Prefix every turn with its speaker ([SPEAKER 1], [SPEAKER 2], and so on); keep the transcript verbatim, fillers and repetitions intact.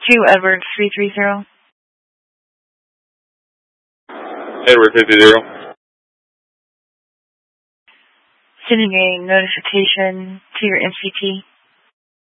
[SPEAKER 1] two Edward three three zero.
[SPEAKER 2] Edward fifty zero.
[SPEAKER 1] Sending a notification to your M C T.